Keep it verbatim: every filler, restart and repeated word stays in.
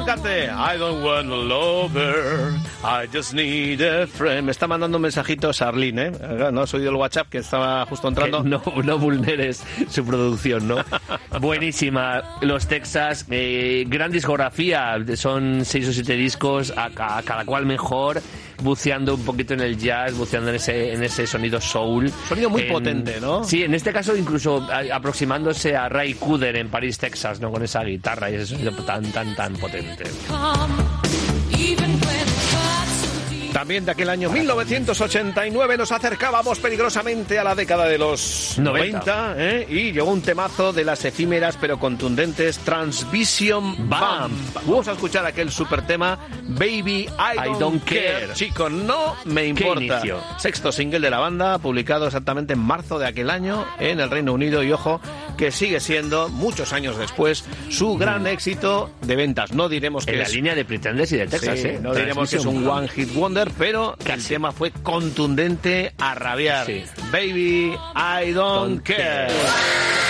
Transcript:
cante. I don't want a lover, I just need a friend. Me está mandando un mensajito Sarlene, ¿eh? No has oído el WhatsApp que estaba justo entrando. Que no, no vulneres su producción, ¿no? Buenísima. Los Texas, eh, gran discografía. Son seis o siete discos, a, a cada cual mejor, buceando un poquito en el jazz, buceando en ese, en ese sonido soul. Sonido muy en, potente, ¿no? Sí, en este caso incluso a, aproximándose a Ray Cooder en París, Texas, ¿no? Con esa guitarra y ese sonido tan, tan, tan potente. También de aquel año mil novecientos ochenta y nueve nos acercábamos peligrosamente a la década de los noventa, ¿eh? Y llegó un temazo de las efímeras pero contundentes Transvision Bump. Vamos a escuchar aquel super tema Baby I Don't, I don't care. care. Chico, no me importa. Sexto single de la banda, publicado exactamente en marzo de aquel año en el Reino Unido, y ojo que sigue siendo, muchos años después, su gran mm. éxito de ventas. No diremos que en es... la línea de Pretenders y de Texas, sí, ¿eh? No diremos que es un one hit wonder, pero Casi. el tema fue contundente a rabiar. Sí. Baby, I don't, don't care. care.